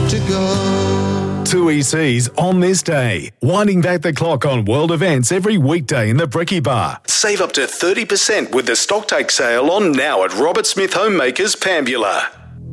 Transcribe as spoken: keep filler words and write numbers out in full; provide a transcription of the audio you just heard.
to go. Two E Cs on this day. Winding back the clock on world events every weekday in the Bricky Bar. Save up to thirty percent with the stocktake sale on now at Robert Smith Homemakers, Pambula.